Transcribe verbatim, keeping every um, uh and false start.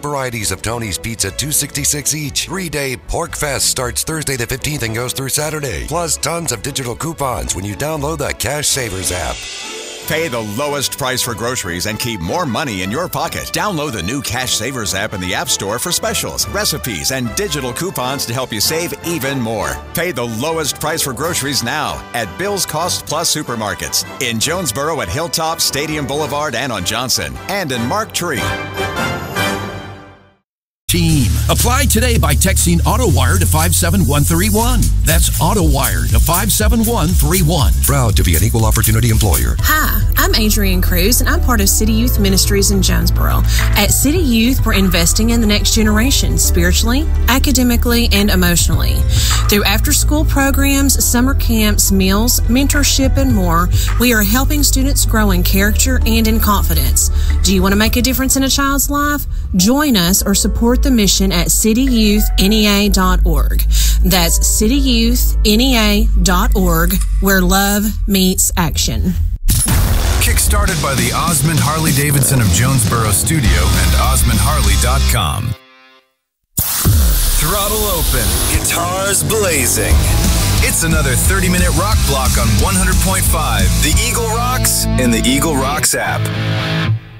varieties of Tony's Pizza, two sixty-six each. Three-day Pork Fest starts Thursday the fifteenth and goes through Saturday. Plus tons of digital coupons when you download the Cash Savers app. Pay the lowest price for groceries and keep more money in your pocket. Download the new Cash Savers app in the App Store for specials, recipes, and digital coupons to help you save even more. Pay the lowest price for groceries now at Bill's Cost Plus Supermarkets in Jonesboro at Hilltop, Stadium Boulevard, and on Johnson, and in Mark Tree. Team. Apply today by texting AutoWire to five seven one three one. That's AutoWire to five seven one three one. Proud to be an equal opportunity employer. Hi, I'm Adrienne Cruz, and I'm part of City Youth Ministries in Jonesboro. At City Youth, we're investing in the next generation, spiritually, academically, and emotionally. Through after-school programs, summer camps, meals, mentorship, and more, we are helping students grow in character and in confidence. Do you want to make a difference in a child's life? Join us or support the mission at city youth N E A dot org. That's city youth N E A dot org, where love meets action. Kickstarted by the Osmond Harley-Davidson of Jonesboro Studio and osmond harley dot com. Throttle open. Guitars blazing. It's another thirty-minute rock block on one hundred point five. The Eagle Rocks and the Eagle Rocks app.